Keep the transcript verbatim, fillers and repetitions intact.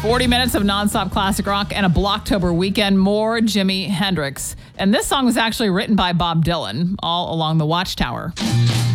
forty minutes of nonstop classic rock and a Blocktober weekend. More Jimi Hendrix. And this song was actually written by Bob Dylan, all along the Watchtower.